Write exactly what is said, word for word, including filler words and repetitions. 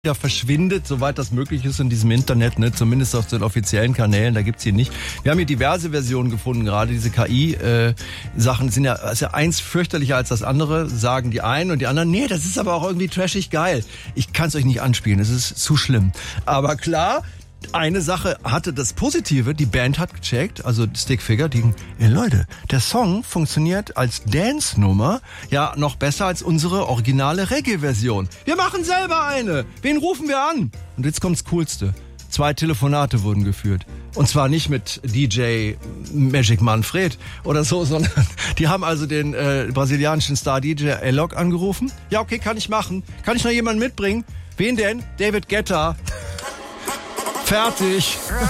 ja verschwindet, soweit das möglich ist in diesem Internet, ne? Zumindest auf den offiziellen Kanälen, da gibt's hier nicht. Wir haben hier diverse Versionen gefunden, gerade diese K I-Sachen äh, sind ja, ist ja eins fürchterlicher als das andere, sagen die einen und die anderen, nee, das ist aber auch irgendwie trashig geil. Ich kann's euch nicht anspielen, es ist zu schlimm. Aber klar, eine Sache hatte das Positive, die Band hat gecheckt, also Stickfigure, die, ey Leute, der Song funktioniert als Dance-Nummer ja noch besser als unsere originale Reggae-Version. Wir machen selber eine. Wen rufen wir an? Und jetzt kommt's Coolste. Zwei Telefonate wurden geführt. Und zwar nicht mit D J Magic Manfred oder so, sondern die haben also den äh, brasilianischen Star D J Alok angerufen. Ja, okay, kann ich machen. Kann ich noch jemanden mitbringen? Wen denn? David Guetta. Fertig.